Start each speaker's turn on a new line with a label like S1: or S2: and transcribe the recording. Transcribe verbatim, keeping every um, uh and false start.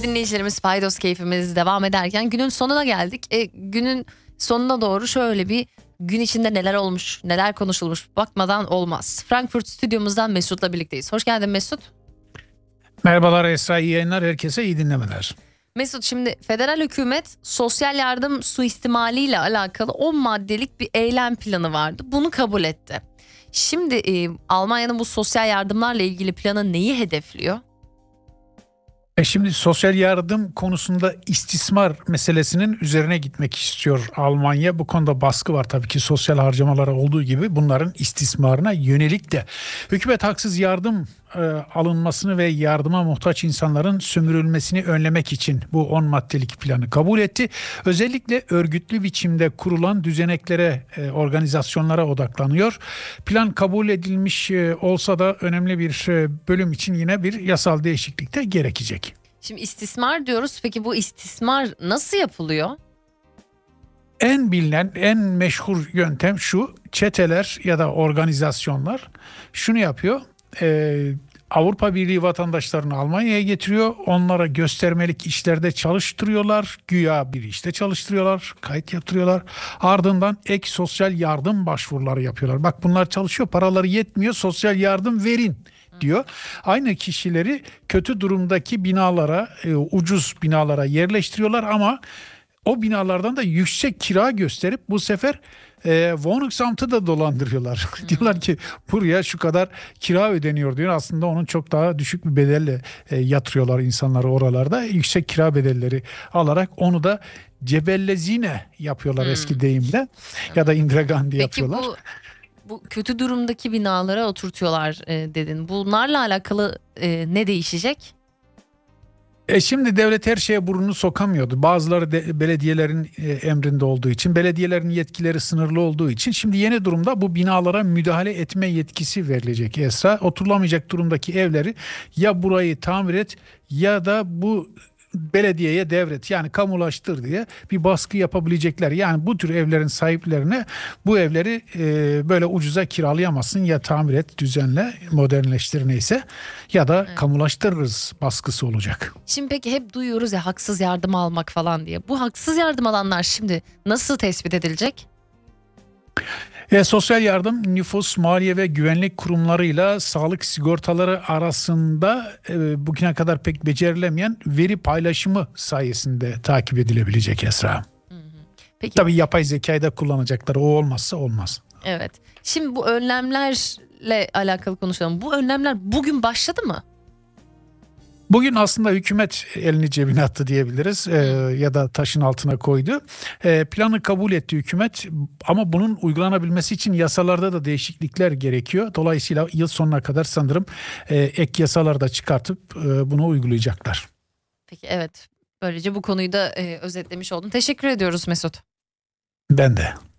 S1: dinleyicilerimiz, Paydos keyfimiz devam ederken günün sonuna geldik. E, günün sonuna doğru şöyle bir gün içinde neler olmuş, neler konuşulmuş bakmadan olmaz. Frankfurt stüdyomuzdan Mesut'la birlikteyiz. Hoş geldin Mesut.
S2: Merhabalar Esra, iyi yayınlar, herkese iyi dinlemeler.
S1: Mesut, şimdi federal hükümet sosyal yardım suistimaliyle alakalı on maddelik bir eylem planı vardı. Bunu kabul etti. Şimdi e, Almanya'nın bu sosyal yardımlarla ilgili planı neyi hedefliyor?
S2: E şimdi sosyal yardım konusunda istismar meselesinin üzerine gitmek istiyor Almanya. Bu konuda baskı var tabii ki, sosyal harcamalara olduğu gibi bunların istismarına yönelik de. Hükümet haksız yardım e, alınmasını ve yardıma muhtaç insanların sömürülmesini önlemek için bu on maddelik planı kabul etti. Özellikle örgütlü biçimde kurulan düzeneklere, e, organizasyonlara odaklanıyor. Plan kabul edilmiş e, olsa da önemli bir e, bölüm için yine bir yasal değişiklik de gerekecek.
S1: Şimdi istismar diyoruz. Peki bu istismar nasıl yapılıyor?
S2: En bilinen, en meşhur yöntem şu: çeteler ya da organizasyonlar şunu yapıyor. Ee, Avrupa Birliği vatandaşlarını Almanya'ya getiriyor. Onlara göstermelik işlerde çalıştırıyorlar. Güya bir işte çalıştırıyorlar, kayıt yaptırıyorlar. Ardından ek sosyal yardım başvuruları yapıyorlar. Bak, bunlar çalışıyor, paraları yetmiyor, sosyal yardım verin diyor. Aynı kişileri kötü durumdaki binalara, e, ucuz binalara yerleştiriyorlar ama o binalardan da yüksek kira gösterip bu sefer e, Wohnungsamt'ı da dolandırıyorlar. Diyorlar ki buraya şu kadar kira ödeniyor diyor. Aslında onun çok daha düşük bir bedelle e, yatırıyorlar insanları oralarda. Yüksek kira bedelleri alarak onu da cebellezine yapıyorlar
S1: Hmm.
S2: eski deyimle, ya da Indira Gandhi
S1: Peki
S2: yapıyorlar.
S1: bu bu kötü durumdaki binalara oturtuyorlar e, dedin. Bunlarla alakalı e, ne değişecek?
S2: E şimdi devlet her şeye burnunu sokamıyordu. Bazıları de belediyelerin e, emrinde olduğu için, belediyelerin yetkileri sınırlı olduğu için şimdi yeni durumda bu binalara müdahale etme yetkisi verilecek Esra. Oturulamayacak durumdaki evleri ya burayı tamir et ya da bu belediyeye devret, yani kamulaştır diye bir baskı yapabilecekler. Yani bu tür evlerin sahiplerine bu evleri e, böyle ucuza kiralayamazsın, ya tamir et, düzenle, modernleştir neyse, ya da
S1: Evet.
S2: kamulaştırırız baskısı olacak.
S1: Şimdi peki hep duyuyoruz ya haksız yardım almak falan diye. Bu haksız yardım alanlar şimdi nasıl tespit edilecek?
S2: E, sosyal yardım nüfus, maliye ve güvenlik kurumlarıyla sağlık sigortaları arasında e, bugüne kadar pek becerilemeyen veri paylaşımı sayesinde takip edilebilecek Esra.
S1: Peki,
S2: Tabii yapay zekayı da kullanacaklar. O olmazsa olmaz.
S1: evet. Şimdi bu önlemlerle alakalı konuşalım. Bu önlemler bugün başladı mı?
S2: Bugün aslında hükümet elini cebine attı diyebiliriz, e, ya da taşın altına koydu. E, planı kabul etti hükümet ama bunun uygulanabilmesi için yasalarda da değişiklikler gerekiyor. Dolayısıyla yıl sonuna kadar sanırım e, ek yasalar da çıkartıp e, bunu uygulayacaklar.
S1: Peki, evet. Böylece bu konuyu da e, özetlemiş oldun. Teşekkür ediyoruz Mesut.
S2: Ben de.